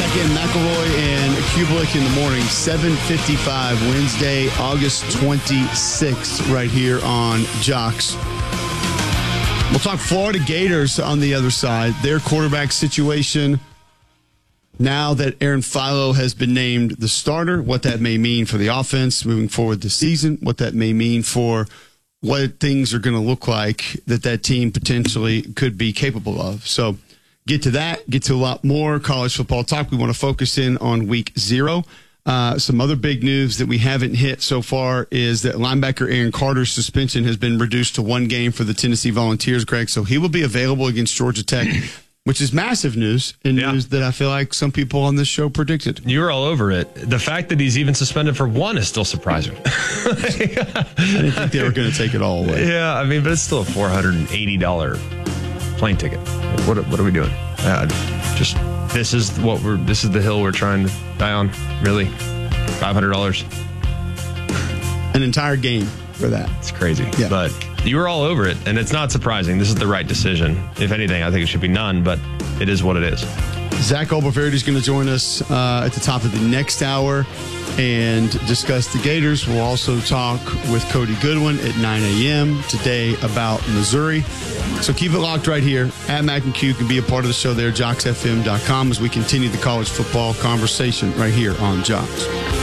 Beckett, McElroy, and Kublik in the morning. 7:55 Wednesday, August 26th, right here on Jocks. We'll talk Florida Gators on the other side. Their quarterback situation now that Aaron Philo has been named the starter, what that may mean for the offense moving forward this season, what that may mean for what things are going to look like that team potentially could be capable of. So get to that, get to a lot more college football talk. We want to focus in on week 0. Some other big news that we haven't hit so far is that linebacker Aaron Carter's suspension has been reduced to 1 game for the Tennessee Volunteers, Greg. So he will be available against Georgia Tech, which is massive news and news that I feel like some people on this show predicted. You were all over it. The fact that he's even suspended for 1 is still surprising. I didn't think they were going to take it all away. Yeah, I mean, but it's still a $480 plane ticket. What are we doing? This is the hill we're trying to die on. Really, $500. An entire game for that. It's crazy. Yeah. But you were all over it, and it's not surprising. This is the right decision. If anything, I think it should be none, but it is what it is. Zach Olberverdi is going to join us at the top of the next hour and discuss the Gators. We'll also talk with Cody Goodwin at 9 a.m. today about Missouri. So keep it locked right here at Mac and Q. Can be a part of the show there, JocksFM.com, as we continue the college football conversation right here on Jocks.